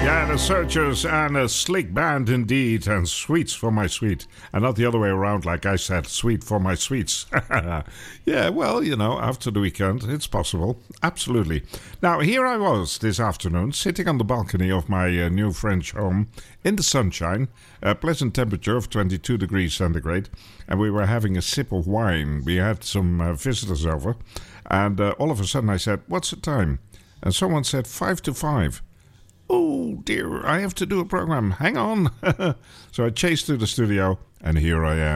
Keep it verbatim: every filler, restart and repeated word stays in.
Yeah, the Searchers and a slick band indeed, and sweets for my sweet. And not the other way around, like I said, sweet for my sweets. Yeah, well, you know, after the weekend, it's possible. Absolutely. Now, here I was this afternoon, sitting on the balcony of my uh, new French home in the sunshine, a pleasant temperature of twenty-two degrees centigrade, and we were having a sip of wine. We had some uh, visitors over, and uh, all of a sudden I said, "What's the time?" And someone said, five to five. Oh dear, I have to do a program. Hang on. So I chased to the studio, and here I am.